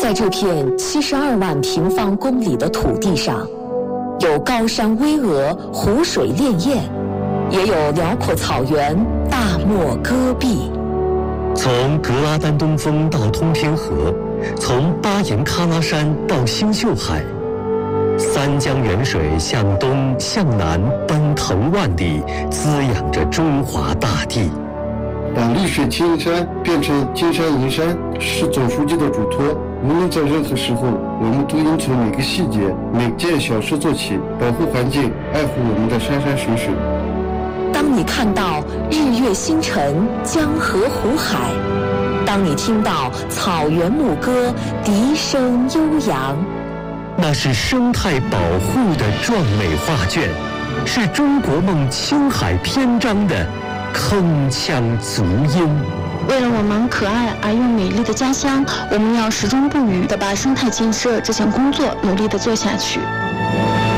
在这片72万平方公里的土地上，有高山巍峨、湖水潋滟，也有辽阔草原、大漠戈壁。 从格拉丹东峰到通天河，从巴颜喀拉山到星宿海，三江源水向东向南奔腾万里，滋养着中华大地。 把绿水青山变成金山银山是总书记的嘱托。无论在任何时候，我们都应从每个细节、每件小事做起，保护环境，爱护我们的山山水水。 当你看到日月星辰、江河湖海，当你听到草原牧歌笛声悠扬， 那是生态保护的壮美画卷，是中国梦青海篇章的铿锵足音。 为了我们可爱而又美丽的家乡，我们要始终不渝地把生态建设这项工作努力地做下去。